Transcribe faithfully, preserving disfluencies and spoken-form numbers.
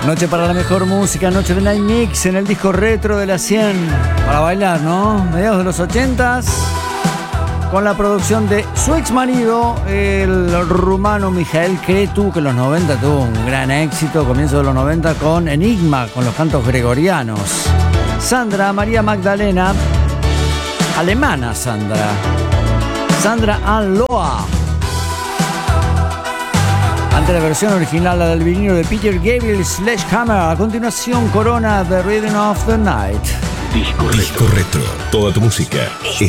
Noche para la mejor música, noche de Night Mix en el disco retro de la cien. Para bailar, ¿no? Mediados de los ochentas. Con la producción de su ex marido, el rumano Mijael Cretu, que en los noventa tuvo un gran éxito, comienzo de los noventa, con Enigma, con los cantos gregorianos. Sandra María Magdalena, alemana Sandra. Sandra Ann Loa. Ante la versión original, la del vinilo de Peter Gabriel Sledgehammer. A continuación, Corona, The Rhythm of the Night. Disco Retro. Disco Retro. Toda tu música